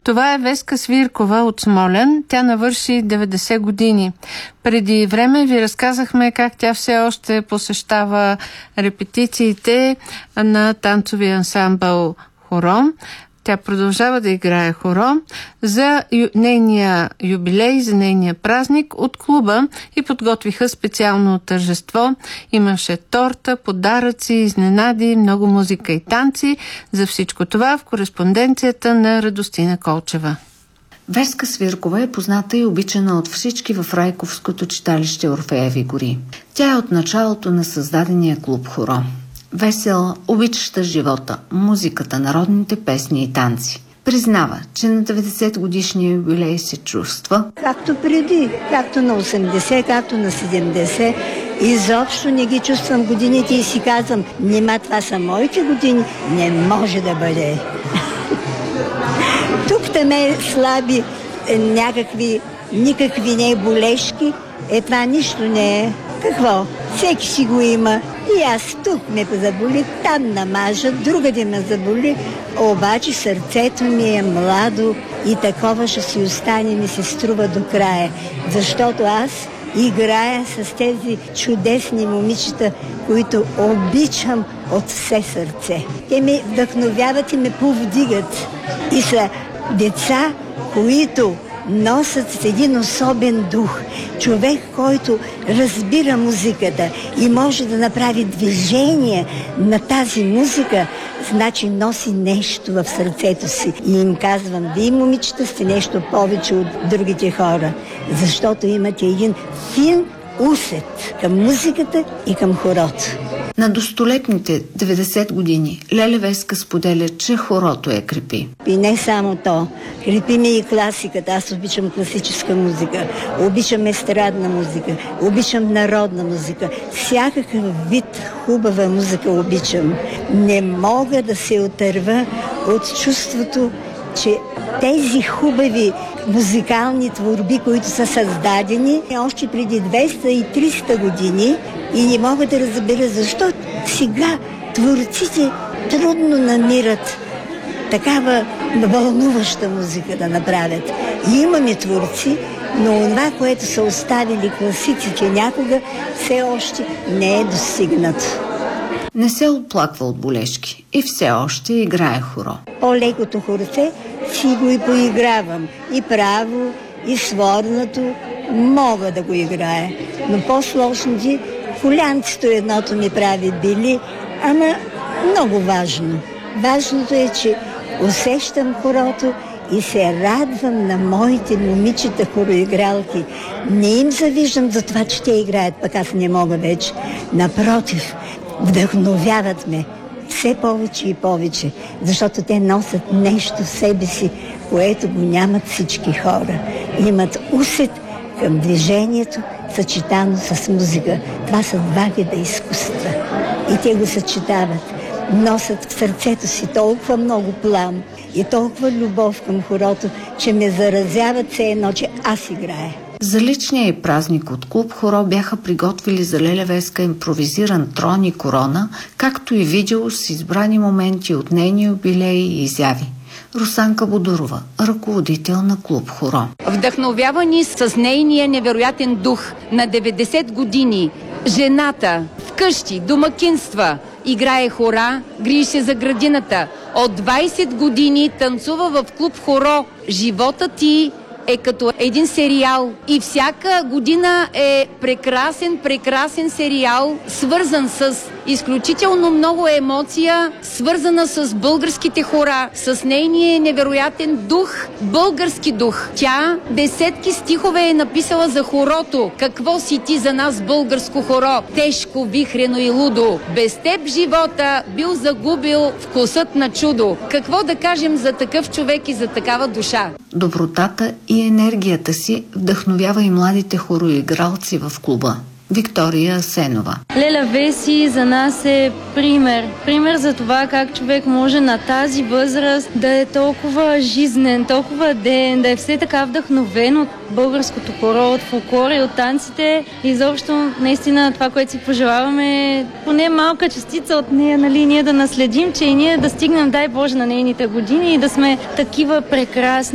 Това е Веска Свиркова от Смолян. Тя навърши 90 години. Преди време ви разказахме как тя все още посещава репетициите на танцовия ансамбъл Хором. Тя продължава да играе хоро за нейния юбилей, за нейния празник от клуба и подготвиха специално тържество. Имаше торта, подаръци, изненади, много музика и танци. За всичко това в кореспонденцията на Радостина Колчева. Веска Свиркова е позната и обичана от всички в Райковското читалище Орфееви гори. Тя е от началото на създадения клуб Хоро. Весела, обичаща живота, музиката, народните песни и танци. Признава, че на 90 годишния юбилей се чувства както преди, както на 80, както на 70. Изобщо не ги чувствам годините и си казвам, нима това са моите години, не може да бъде. Тук там е слаби, никакви не болешки, това нищо не е. Какво? Всеки си го има. И аз тук ме заболи, там намажа, другаде ме заболи. Обаче сърцето ми е младо и такова ще си остане, ми се струва до края. Защото аз играя с тези чудесни момичета, които обичам от все сърце. Те ме вдъхновяват и ме повдигат. И са деца, които носят с един особен дух. Човек, който разбира музиката и може да направи движение на тази музика, значи носи нещо в сърцето си. И им казвам, вие, момичета, сте нещо повече от другите хора, защото имате един фин усет към музиката и към хорото. На достолетните 90 години Леля Веска споделя, че хорото я крепи. И не само то. Крепи ме и класиката. Аз обичам класическа музика, обичам естрадна музика, обичам народна музика. Всякакъв вид хубава музика обичам. Не мога да се отърва от чувството, че тези хубави музикални творби, които са създадени още преди 200 и 300 години, и не мога да разбера защо сега творците трудно намират такава вълнуваща музика да направят. И имаме творци, но това, което са оставили класиците някога, все още не е достигнато. Не се оплаква от болешки и все още играе хоро. По-лекото хорце си го и поигравам. И право, и сворното мога да го играя. Но по-сложните, колянцето едното ми прави били, ама много важно. Важното е, че усещам хорото и се радвам на моите момичета хороигралки. Не им завиждам за това, че те играят, пък аз не мога вече. Напротив, вдъхновяват ме все повече и повече, защото те носят нещо в себе си, което го нямат всички хора. Имат усет към движението, съчетано с музика. Това са два вида изкуства. И те го съчетават. Носят в сърцето си толкова много плам и толкова любов към хорото, че ме заразяват все едно, че аз играя. За личния и празник от клуб Хоро бяха приготвили за Леля Веска импровизиран трон и корона, както и видео с избрани моменти от нейни юбилеи и изяви. Русанка Бодурова, ръководител на клуб Хоро. Вдъхновявани с нейния невероятен дух на 90 години, жената вкъщи, домакинства, играе хора, грижи се за градината. От 20 години танцува в клуб Хоро. Животът ти е като един сериал и всяка година е прекрасен сериал, свързан с изключително много емоция, свързана с българските хора, с нейния невероятен дух, български дух. Тя десетки стихове е написала за хорото. Какво си ти за нас, българско хоро? Тежко, вихрено и лудо. Без теб живота бил загубил вкусът на чудо. Какво да кажем за такъв човек и за такава душа? Добротата и енергията си вдъхновява и младите хороигралци в клуба. Виктория Асенова. Леля Веси за нас е пример. Пример за това как човек може на тази възраст да е толкова жизнен, толкова ден, да е все така вдъхновен от българското хоро, от фолклора и от танците. Изобщо, наистина, това, което си пожелаваме, поне малка частица от нея, нали, ние да наследим, че и ние да стигнем, дай Боже, на нейните години и да сме такива прекрасни